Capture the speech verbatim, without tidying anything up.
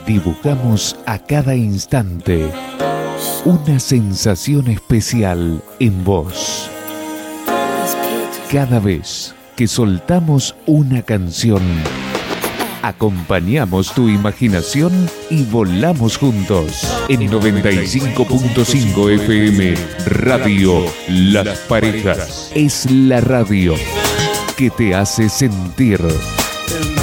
Dibujamos a cada instante una sensación especial en vos. Cada vez que soltamos una canción, acompañamos tu imaginación y volamos juntos. En noventa y cinco punto cinco F M, Radio Las Parejas. Es la radio que te hace sentir.